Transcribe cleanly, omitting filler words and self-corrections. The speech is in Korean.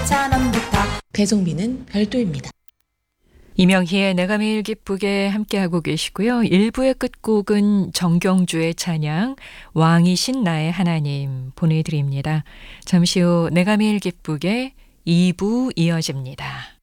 4,000원부터. 배송비는 별도입니다. 이명희의 내가 매일 기쁘게 함께하고 계시고요. 1부의 끝곡은 정경주의 찬양 왕이신 나의 하나님 보내드립니다. 잠시 후 내가 매일 기쁘게 2부 이어집니다.